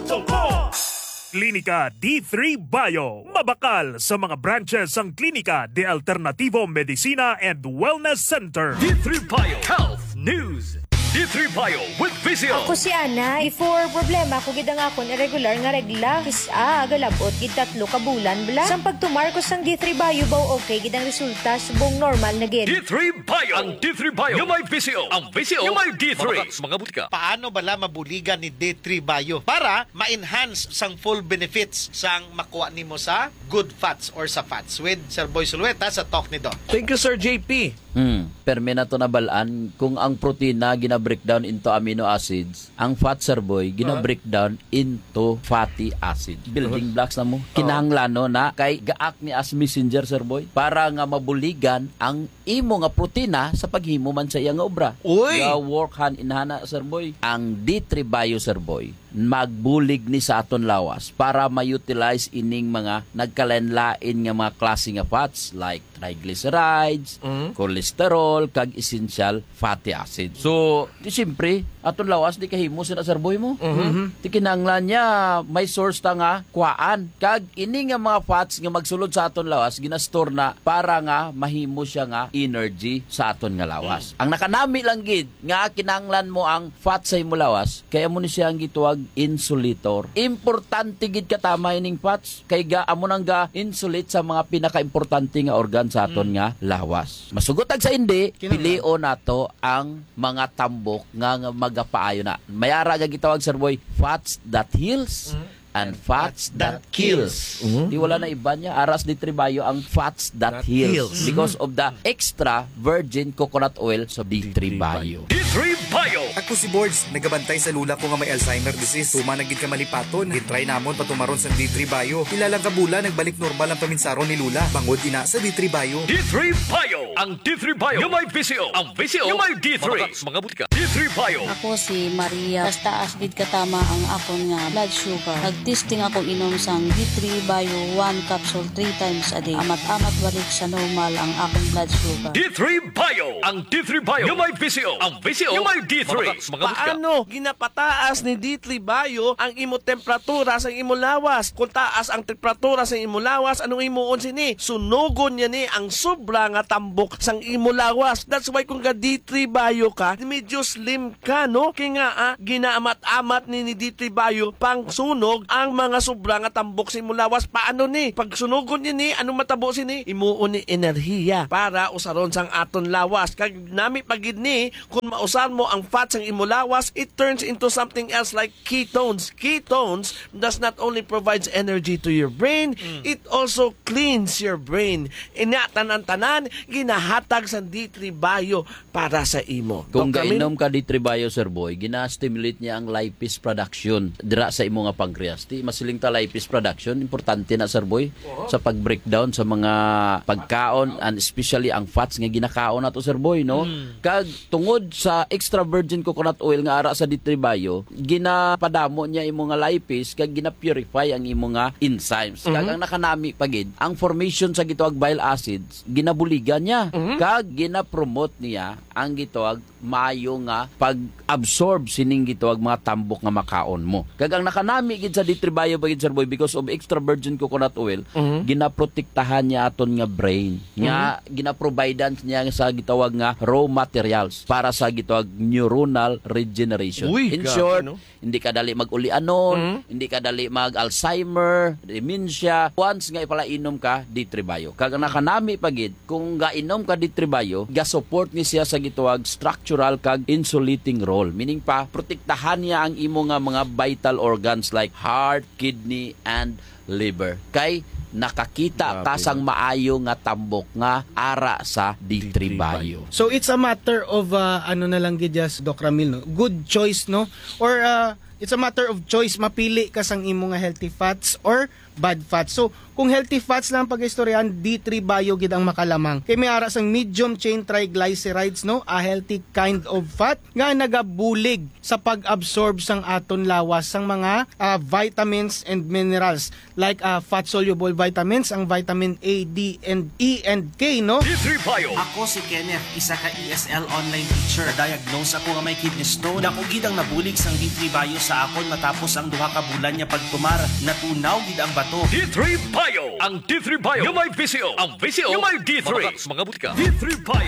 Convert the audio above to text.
Klinika D3 Bio. Mabakal sa mga branches ang Klinika de Alternativo Medicina and Wellness Center. D3 Bio Health News. D3 Bio with Visio. Ako si Ana. Before problema ko gid ang akon irregular nga regla. Kisa galabot gid 3 ka bulan bla. Sang pagtumar ko sang D3 Bio baw okay gid ang resulta subong normal na gid. D3 Bio. Ang D3 Bio yung may Visio. Ang Visio yung may D3. Mga butika. Paano bala mabuligan ni D3 Bio para ma-enhance sang full benefits sang makuha nimo sa good fats or sa fats with Sir Boy Sulueta sa Talk ni Doc. Thank you, Sir JP. Perme na to nabalaan kung ang protina gina-breakdown into amino acids, ang fat, Sir Boy, gina-breakdown into fatty acid. Building blocks na mo. Kinahanglan no na kay gaak ni as messenger, Sir Boy, para nga mabuligan ang imo nga protina sa paghimo man sa iya nga obra. Uy! Work hand in hand, Sir Boy. Ang D3 Bio, Sir Boy, magbulig ni sa aton lawas para ma-utilize ining mga nagkalenlain nga mga klase nga fats like triglycerides, cholesterol, kag essential fatty acid. So, di siyempre, aton lawas di kahimo sina Sir Boy mo. Di kinahanglan niya may source ta nga kuhaan. Kag ini nga mga fats nga magsulod sa aton lawas ginastore na para nga mahimo siya nga energy sa aton nga lawas. Ang nakanami lang gid nga kinahanglan mo ang fat sa imo lawas kaya mo ni siya ang gituwag insulator. Importante gid katama ining fats kay ga amo nang ga insulate sa mga pinakaimportante nga organ sa aton nga lawas. Masugotag sa hindi, pilion nato ang mga tambok nga magapaayo na. Mayara ga gitawag, Sir Boy, fats that heals and fats that kills. Di wala na iba niya. Aras D3 Bio ang fats that heals because of the extra virgin coconut oil sa D3 Bio. D3 Bio. Ako si Boards, nagabantay sa lula ko nga may Alzheimer disease. Tuma na gid ka malipaton. Gitry namon patumaron sa D3 Bio. Ilalang kabula nagbalik normal ang paminsaron ni lula. Bangod ina sa D3 Bio. D3 Bio. Ang D3 Bio yung may Visio. Ang Visio yung may D3. Mga butika. D3 Bio. Ako si Maria. Taas gid katama ang akon nga blood sugar. Nagtesting ako inom sang D3 Bio 1 capsule 3 times a day. Amat-amat balik sa normal ang akong blood sugar. D3 Bio. Ang D3 Bio yung may Visio. Ang Visio yung may D3. Mga butika. Paano ginapataas ni D3 Bio ang imo temperatura sa imo lawas? Kung taas ang temperatura sa imo lawas, anong imuon sini? Sunugon niya ni ang sobra nga tambok sang imo lawas. That's why kung ga D3 Bio ka, medyo slim ka, no? Kaya nga, ginaamat-amat ni D3 Bio pang sunog ang mga sobra nga tambok sa imo lawas. Paano ni? Pag sunugon niya ni, anong matabo sini? Imuon ni enerhiya para usaron sang aton lawas. Kag nami pagid ni, kung mausar mo ang fat sang imo lawas, it turns into something else like ketones. Ketones does not only provides energy to your brain, it also cleans your brain. Tanan-tanan, ginahatag sa D3 Bio para sa imo. Kung gainom ka D3 Bio, Sir Boy, gina-stimulate niya ang lipase production dira sa imo nga pancreas. Di masiling ta lipase production, importante na, Sir Boy, sa pag-breakdown sa mga pagkaon and especially ang fats nga ginakaon nato, Sir Boy, no? Kag tungod sa extra virgin coconut oil nga ara sa D3 Bio, ginapadamo niya imo nga lipase kag gina-purify ang imo nga enzymes. Kag ang nakanami pagid, ang formation sa gituwag bile acids ginabuligan niya. Kag gina-promote niya ang gituwag maayo nga pag-absorb sining gituwag mga tambok nga makaon mo. Kag ang nakanami gid sa D3 Bio bagid, Sir Boy, because of extra virgin coconut oil, ginaprotektahan niya aton nga brain. Nga ginaprovidean niya sa gitawag nga raw materials para sa gitawag neuronal regeneration. In short, hindi ka dali mag-ulianon, hindi ka dali mag-Alzheimer, dementia. Once nga ipalainom ka D3 Bio. Kag ang nakanami pagid, kung gainom ka D3 Bio, ga-support ni siya sa gitawag structural kag insulating role. Meaning pa, protektahan niya ang imo nga mga vital organs like heart, kidney, and liver. Kay nakakita ta sang maayo nga tambok nga ara sa D3 Bio. So it's a matter of ano na lang gid just Doc Ramil, no? Good choice, no? Or it's a matter of choice, mapili ka sang imo nga healthy fats or bad fats. So Kung healthy fats lang pag-istoryan, D3 Bio gid ang makalamang. Kay may ara sang medium chain triglycerides, no, a healthy kind of fat nga nagabulig sa pag-absorb sang aton lawas sang mga vitamins and minerals like fat soluble vitamins, ang vitamin A, D, and E and K, no. D3 Bio. Ako si Kenneth, isa ka ESL online teacher. Diagnose ako nga may kidney stone. Dako gid ang nabulig sang D3 Bio sa akon matapos ang 2 ka bulan niya pagtumar. Natunaw gid ang bato. D3 Bio. Ang D3 Bio yung may VCO. Ang VCO yung may D3. Mga butika. D3 Bio.